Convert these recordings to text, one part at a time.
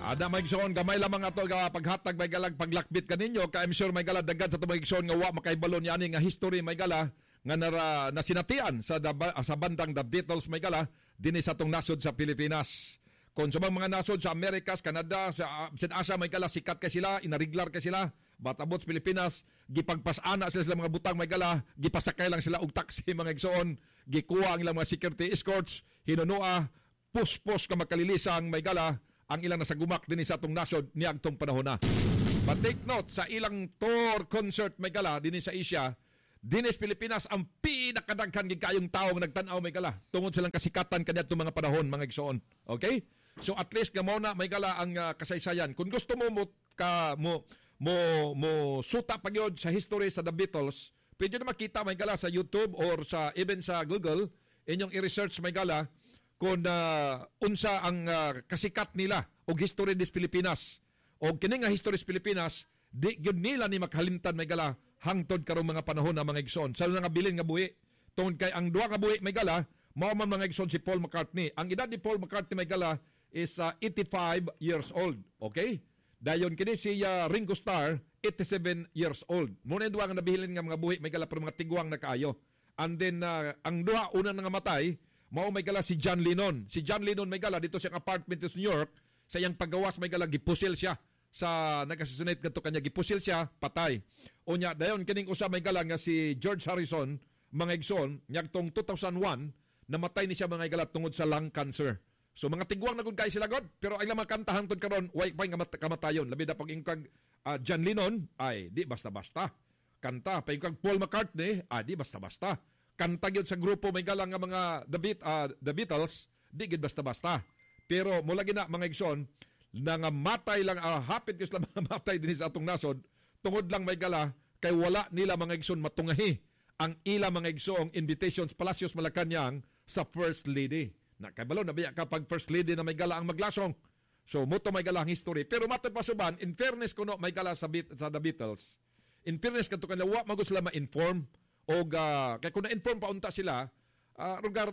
Ada may igsoon gamay lamang ato ga paghatag may galag paglakbit kaninyo ka I'm sure may gala daghan sa tumay igsoon nga wa makaibalon yani nga history may gala nga na sinatian sa bandang The Beatles may gala dinhi sa tong nasod sa Pilipinas. Kung sa mga nasod sa Amerikas, Canada, sa Asia may gala sikat kay sila, inariglar kay sila. Batabot sa Pilipinas, gipagpasana sila mga butang may gala, gipasakay lang sila og taxi mga igsoon, gikuha ang ilang mga security escorts, hinunua, puspos ka makalilisang may gala ang ilang nasagumak din sa atong nasod niagtong panahon na. But take note, sa ilang tour concert may gala din sa Asia, dinis Pilipinas ang pinakadaghan gikayong tao nga nagtan-aw may gala tungod silang kasikatan kaniadtong mga panahon mga igsoon. Okay? So at least nga na may gala ang kasaysayan. Kung gusto mo suta pagyod sa history sa The Beatles, pwede na makita may gala sa YouTube or sa even sa Google inyong i-research may gala kung unsa ang kasikat nila og history des Pilipinas. Og kini nga history des Pilipinas, di gyud nila ni makalimtan may gala hangtod karong mga panahon na mga igsoon. Sa nga bilin nga buhi, tungod kay ang duha nga buhi may gala, mao man mga igsoon si Paul McCartney. Ang edad ni Paul McCartney may gala is 85 years old. Okay? Dayon kini si Ringo Starr, 87 years old. Muna duha nga nabilin nga mga buhi may gala pero mga tigwang na kaayo. And then ang duha una nga matay, mao may gala si John Lennon. Si John Lennon may gala dito sa apartment sa New York, sa iyang paggawas may gala gipusil siya sa nag-assassinate kadto kanya, gipusil siya, patay. Unya dayon kining usa may gala nga si George Harrison mga igsoon nyagtong 2001 namatay ni siya mga gala tungod sa lung cancer. So mga tigwang na gud kay sila god, pero ang lamang kantahan tod karon way pay nga kamatayon. Labi na pag ingkag John Lennon ay di basta-basta. Kanta pa ingkag Paul McCartney di basta-basta. Kanta gyud sa grupo may gala nga mga The Beatles di gid basta-basta. Pero mula gina mga igsoon nangamatay lang hapit kay sila matay dinhi sa atong nasod tungod lang may gala kay wala nila mga igsoon matungahi ang ila mga igsoong invitations Palacios Malacañang sa First Lady. Nakabalo na biya kapag First Lady na may gala ang maglasong. So muto may gala ang history. Pero matod pasuban, in fairness kuno may gala sa The Beatles. In fairness kadto kanila wa magud sila ma-inform og kay kung na-inform pa unta sila rugar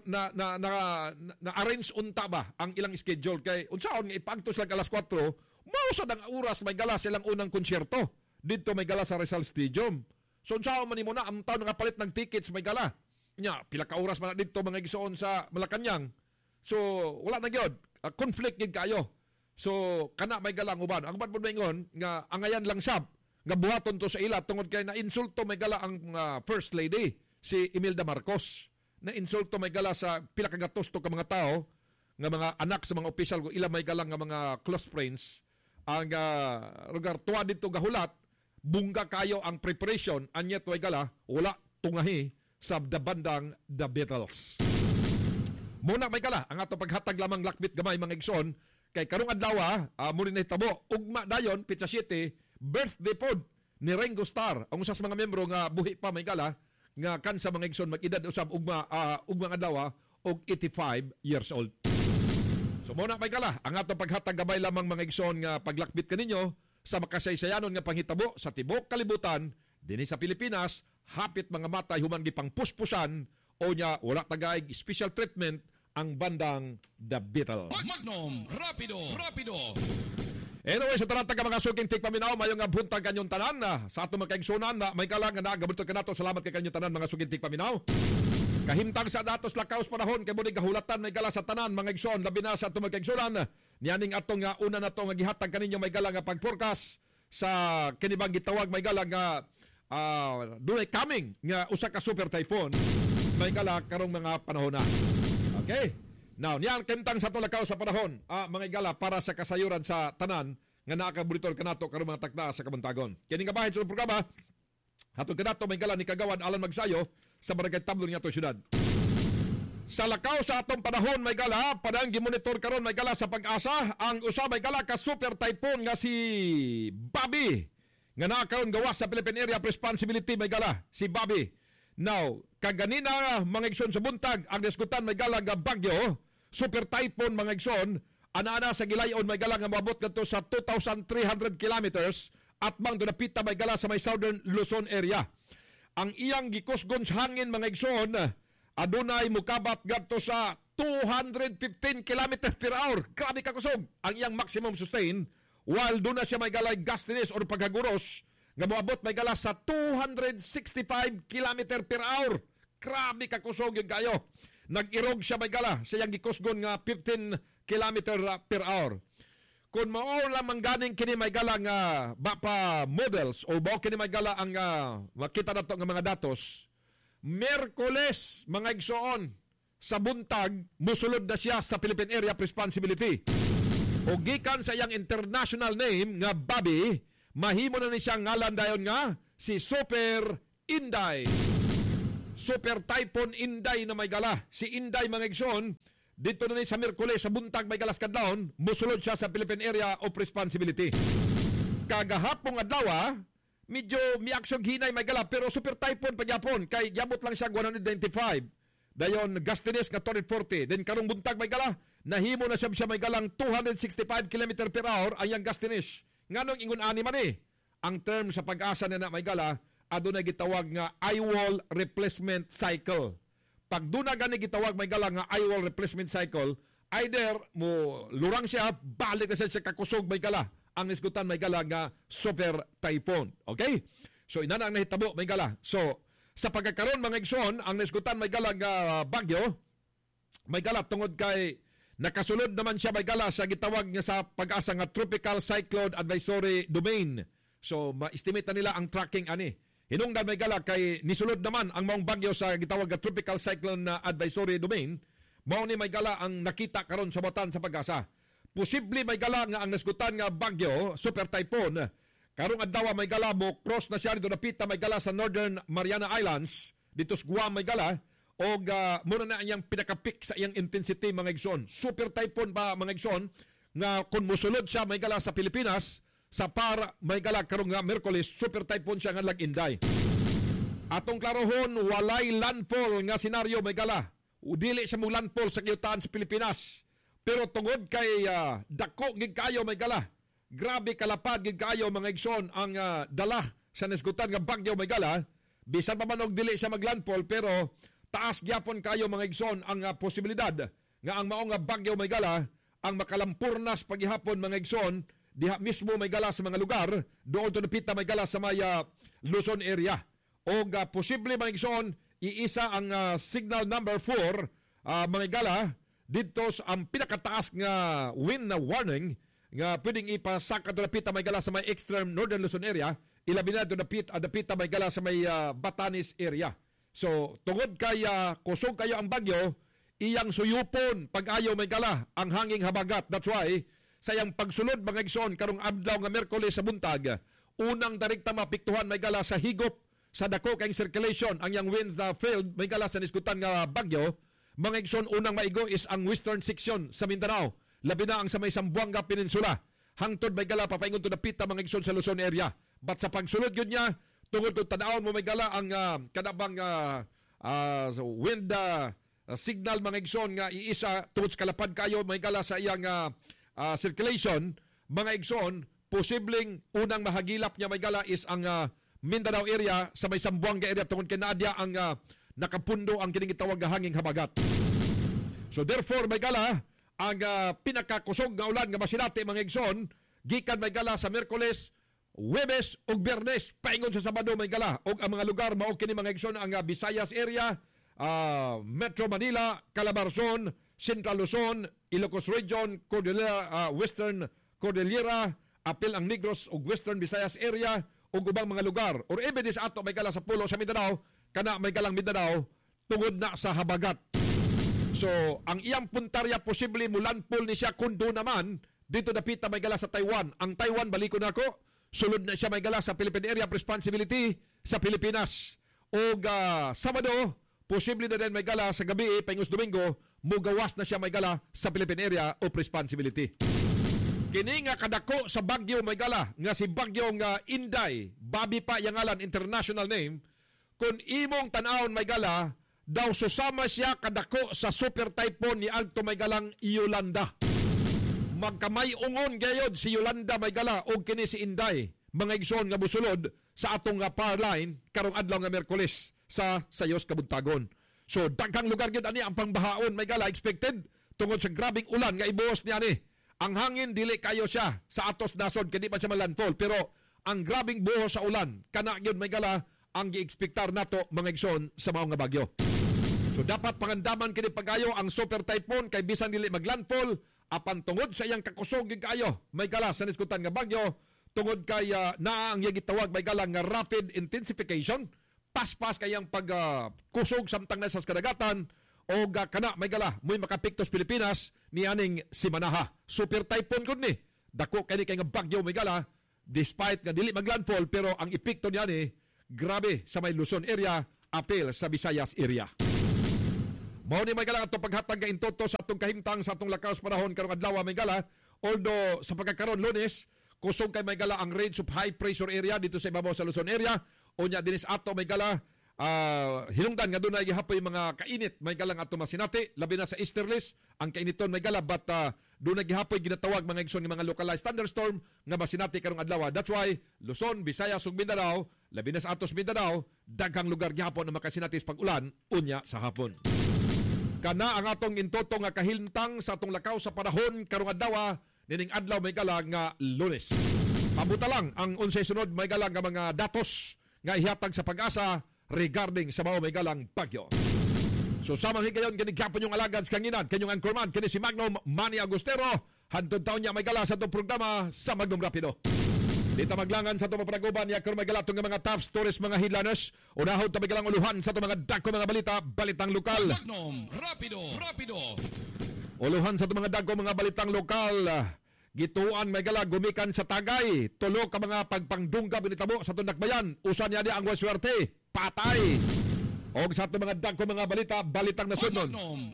na arrange unta ba ang ilang schedule kay unsaon nga ipagto sila alas 4 mao sa dang oras may gala silang unang konsyerto didto may gala sa Rizal Stadium. So unsaon man nimo na ang taon nga palit ng tickets may gala nya pila ka oras man didto mga igsoon sa Malacañang. So wala na gyud conflict gid kayo. So kana may gala ang uban ang uban pud maingon nga angayan lang sab nga buhaton to sa ila tungod kay na insulto may gala ang First Lady si Imelda Marcos. Na insulto may gala sa pila ka gatos to ka mga tao nga mga anak sa mga opisyal ko ila may galang nga mga close friends ang lugar tuwa dito gahulat bungga kayo ang preparation anyat way gala wala tungahi sa bandang The Beatles. Muna may gala ang ato paghatag lamang lakbit gamay mga igsoon kay karong adlaw muli na hitabo ugma dayon pizza 7 birthday pod ni Ringo Starr ang usa sa mga miyembro nga buhi pa may gala nga kan sa mga igsoon mag-edad usab ugma adlaw og 85 years old. So muna may gala ang ato paghatag gabay lamang mga igsoon nga paglakbit kaninyo sa makasaysayanon nga panghitabo sa tibok kalibutan dinhi sa Pilipinas hapit mga matay human gipang puspusan o nya wala tagay special treatment ang bandang The Beatles. Magnum Rapido. Anyway, sa tanan taga mga suking tigpaminaw, mayong nga buntag kanyong tanan sa ato mga kaigsunan na may kalang nga nagabutog ka nato. Salamat kay kanyong tanan mga suking tigpaminaw. Kahimtang sa datos lakaos panahon kay muli gahulatan may gala sa tanan mga igsoon labi na sa ato mga kaigsunan. Nianing atong nga una na to nga gihatag kaninyo may gala nga pagforecast sa kinibang gitawag may gala nga dunay coming nga usa ka super typhoon may gala karong mga panahon na. Okay? Now, niyan kentang sa tulakaw sa panahon, mga igala para sa kasayuran sa tanan nga nakabulitol kanato karong mga takda sa Kabantagon. Kini nga bahin sa programa, hatod kanato may igala ni Kagawad Alan Magsayo sa Barangay Tablon nga to syudad. Sa lakaw sa atong panahon may igala, padang gimonitor karon may igala sa Pag-asa, ang usa may igala ka super typhoon nga si Bobby nga nakaron gawas sa Philippine Area of Responsibility may igala si Bobby. Now, kaganina mga igsoon sa buntag ang diskutan may igala nga bagyo super typhoon mga igsoon, ana-ana sa gilayon may gala nga mabot kadto sa 2,300 kilometers at bang dunapita may gala sa may southern Luzon area. Ang iyang gikusgon sa hangin mga igsoon, adunay mukabat gadto sa 215 km per hour. Grabe ka kusog ang iyang maximum sustain, while doon na siya may galay gustiness or paghaguros nga moabot may gala sa 265 km per hour. Grabe ka kusog yung kayo. Nag-irog siya may gala sa iyang gikusgon nga 15 km per hour. Kung mao lamang ganing kini may gala nga bapa models o bao kini may gala ang makita nato nga mga datos, Miyerkules mga igsoon sa buntag musulod na siya sa Philippine Area of Responsibility. O gikan sa iyang international name nga Bobby, mahimo na ni siya ngalan dayon nga si Super Inday. Super Typhoon Inday na may gala. Si Inday mga igsoon, dito na ni sa Miyerkules sa buntag may galas kadlawon, musulod siya sa Philippine Area of Responsibility. Kagahapong adlaw, medyo miaksyon hinay may gala, pero super typhoon pagyapon kay yabot lang siya 195. Dayon gustiness nga 240. Then karong buntag may gala, nahimo na siya may galang 265 km per hour ang yang gustiness. Nganong ingon ani man ang term sa pag-asa na may gala, adunay gitawag nga eye-wall replacement cycle. Pag doon na gani gitawag may gala nga eye-wall replacement cycle, either mo lurang siya, balik na siya kakusog may gala. Ang isgutan may gala nga super typhoon. Okay? So inana ang nahitabo may gala. So sa pagkakaroon mga igsoon, ang naisgutan may gala nga bagyo, may gala tungod kay nakasulod naman siya may gala sa gitawag nga sa pag-asa nga Tropical Cyclone Advisory Domain. So ma-estimate na nila ang tracking ani. Hinungdan may gala kay nisulod naman ang maong bagyo sa gitawag nga Tropical Cyclone Advisory Domain. Mao ni may gala ang nakita karon sa batan sa pag-asa. Posible may gala nga ang nasgutan nga bagyo, super typhoon, karong adlaw may gala mo cross na siya dito napita may gala sa Northern Mariana Islands, dito sa Guam may gala, o muna na iyang pinaka-peak sa iyang intensity mga igsoon. Super typhoon pa mga igsoon nga kung musulod siya may gala sa Pilipinas, sa para may gala karong nga Miyerkules, super typhoon siya nga lag-Inday. Atong klarohon, walay landfall nga senaryo may gala. Dili siya mo landfall sa kiyutaan sa Pilipinas. Pero tungod kay dako gid kayo may gala, grabe kalapad gid kayo mga igsoon ang dala sa nasgutan nga bagyo may gala, bisan pa man og dili siya maglandfall pero taas gyapon kayo mga igsoon ang posibilidad nga ang mao nga bagyo may gala ang makalampurnas paghihapon mga igsoon diha mismo may gala sa mga lugar doon to napita may gala sa may Luzon area. O posible mga igsoon iisa ang signal number 4 mga gala dito ang pinakataas nga wind na warning nga pwedeng ipasaka do napita may gala sa may extreme northern Luzon area, ilabi na do napita may gala sa may Batanes area. So tungod kay kusog kayo ang bagyo, iyang suyupon pag-ayo may gala ang hanging habagat. That's why sayang pagsulod mga igsoon karong adlaw nga Miyerkules sa buntag, unang direkta mapiktuhan may gala sa higop sa dako kay circulation ang yang winds field may gala sa nisgutan nga bagyo. Mga igsoon, unang maigo is ang western section sa Mindanao. Labi na ang sa may Zamboanga Peninsula. Hangtod may gala, papaingon to napita mga igsoon sa Luzon area. But sa pagsulod yun niya, tungod to tanaon mo may gala ang kanabang wind signal mga igsoon nga iisa tungod sa kalapad kayo may gala sa iyang circulation. Mga igsoon, posibleng unang mahagilap niya may gala is ang Mindanao area sa may Zamboanga area tungod kay naadya ang nakapundo ang kining gitawag nga hanging habagat. So therefore may gala ang pinakakusog nga ulan nga masinati mga igsoon gikan may gala sa Miyerkules, Huwebes ug Biyernes paingon sa Sabado may gala og ang mga lugar mao kini mga igsoon ang Visayas area, Metro Manila, Calabarzon, Central Luzon, Ilocos Region, Cordillera, Western Cordillera, apil ang Negros ug Western Visayas area ug ubang mga lugar. Or evidence ato may gala sa pulo sa Mindanao, kana may galang Mindanao tungod na sa habagat. So, ang iyang puntarya posible mulanpol ni siya kundo naman dito napita may gala sa Taiwan. Ang Taiwan baliko na ako, sulod na siya may gala sa Philippine Area of Responsibility sa Pilipinas. O Sabado, posible na din may gala sa gabi, paingos Domingo, mugawas na siya may gala sa Philippine Area of Responsibility. Kini nga kadako sa bagyo may gala nga si bagyong Inday, Bobby pa yang ngalan international name. Kung imong tanawon may gala, daw susama siya kadako sa super typhoon ni Alto may galang Yolanda. Magkamay ungon gayod si Yolanda may gala o kini si Inday. Mga igsoon nga busulod sa atong power line karong adlaw nga Miyerkules sa Sayos Kabuntagon. So daghang lugar gyud ani ang pangbahaon may gala expected tungod sa grabing ulan nga ibuhos niya ni. Ang hangin dili kayo siya sa atos nasod kadi pa siya malandfall pero ang grabing buhos sa ulan kana gyud may gala ang giekspektar nato mga igsoon sa mao nga bagyo. So dapat pangandaman kini pagayo ang super typhoon kay bisan dili maglandfall apan tungod sa iyang kakusog gyud kayo may gala sa niskutan nga bagyo tungod kay naa ang gitawag may gala nga rapid intensification paspas kayang pagkusog samtang na sa kadagatan o kana may gala muy makapiktos Pilipinas ni aning si Manaha. Super typhoon kun ni. Dako kani kay nga bagyo may gala despite nga dili maglandfall pero ang epekto niya ni grabe sa may Luzon area apil sa Visayas area. Mao ni may gala ato paghatag nga intoto sa atong kahimtang sa atong lakaw sa panahon karong adlaw may gala although sa pagkakaron Lunes kusog kay may gala ang range of high pressure area dito sa ibabaw sa Luzon area. Unya dinis ato may gala hinungdan nga dunay gihapoy mga kainit may gala nga ato masinati labi na sa easterlies ang kainiton may gala but dunay gihapoy ginatawag mga igsoon nga mga localized thunderstorm nga masinati karong adlaw. That's why Luzon, Visayas ug Mindanao labi na sa atos Mindanao daghang lugar gihapon na makasinati sa pag-ulan unya sa hapon. Kana ang atong intoto nga kahimtang sa atong lakaw sa panahon karong adlaw nining adlaw may gala nga Lunes. Pabuta lang ang unsay sunod may gala nga mga datos nga ihatag sa Pag-asa regarding sa mao may galang bagyo. So samang higayon ginigapon yung alagad sa kanginan kanyong anchorman kini si Magnum Manny Agustero hantod taon niya may gala sa itong programa sa Magnum Rapido. Dito maglangan sa itong mapraguban niya karon may gala itong mga top stories mga headliners unahod ta may galang uluhan sa itong mga dako mga balitang lokal. Magnum Rapido. Uluhan sa itong mga dako mga balitang lokal. Gituan may gala gumikan sa Tagay. Tulo ka mga pagpangdungga binitabo sa Tundakbayan. Usa niya di ang waswerte. Patay. Og sa ito mga dagko mga balitang nasunod.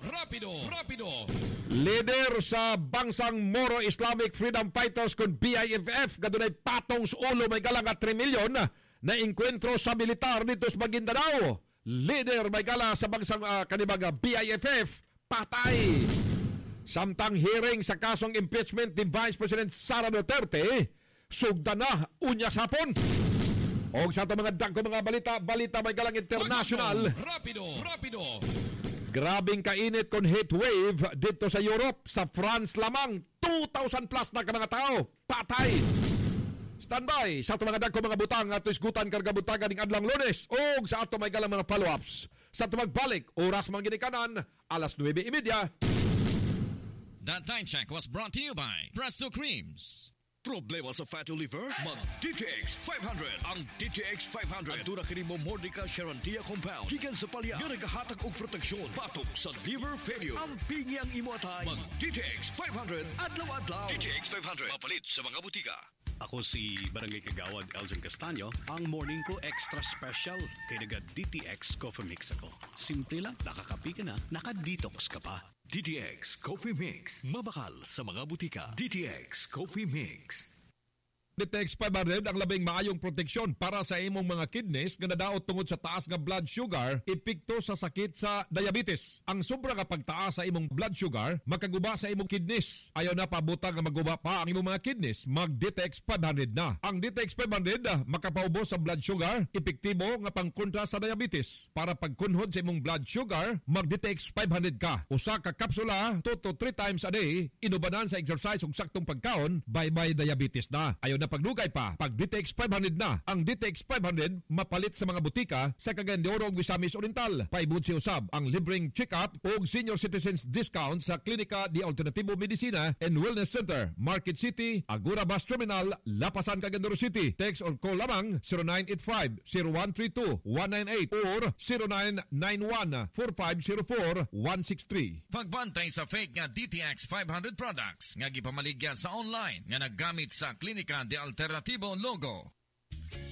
Rapido. Leader sa bangsang Moro Islamic Freedom Fighters kun BIFF gadunay patong sa ulo may gala nga 3 milyon na inkwentro sa militar dito sa Maguindanao. Leader may gala sa bangsang kanibaga BIFF patay. Samtang hearing sa kasong impeachment ni Vice President Sara Duterte, sugda na unya sa hapon. O sa ito mga dagko mga balita may galang international. Rapido. Grabing kainit kon heat wave dito sa Europe, sa France lamang, 2,000 plus na ka mga tao, patay. Standby sa ito mga dagko mga butang at isgutan karga butagan ng adlang Lunes. O sa ito may galang mga follow-ups. Sa ito magbalik, oras mga ginikanan, 9:30. That time check was brought to you by Presto Creams. Problema sa fatty liver? Mag-DTX 500. Ang DTX 500 aduna kini mo Mordica Charantia Compound gikan sa palya nga nagahatag og proteksyon batok sa liver failure. Ang pingyang imo atay. Mag-DTX 500 adlaw-adlaw. DTX 500 mapalit sa mga butika. Ako si Barangay Kagawad Elgin Castaño. Ang morning ko extra special kay naga DTX Coffee Mix ako. Simple lang, nakakapi ka na, naka-detox ka pa. DTX Coffee Mix. Mabakal sa mga butika. DTX Coffee Mix. DTX 500 ang labing maayong proteksyon para sa imong mga kidneys nga nadaot tungod sa taas nga blood sugar, epekto sa sakit sa diabetes. Ang sobra nga pagtaas sa imong blood sugar, makaguba sa imong kidneys. Ayaw na pabuta nga maguba pa ang imong mga kidneys, mag-DTX 500 na. Ang DTX 500 makapaubos sa blood sugar, epektibo nga pangkontra sa diabetes. Para pagkunhod sa imong blood sugar, mag-DTX 500 ka. Usa ka kapsula 2 to 3 times a day, inubanan sa exercise ug saktong pagkaon, bye-bye diabetes na. Ayaw na paglugay pa, pag DTX 500 na. Ang DTX 500 mapalit sa mga butika sa Cagayan de Oro ug Misamis Oriental. Paibud si usab ang libreng check-up ug senior citizens discount sa Klinika de Alternativo Medicina and Wellness Center, Market City, Agora Bus Terminal, Lapasan, Cagayan de Oro City. Text or call lamang 0985-0132-198 or 0991-4504-163. Pagbantay sa fake nga DTX 500 products nga gipamaligya sa online nga naggamit sa Klinika de Alternativo logo.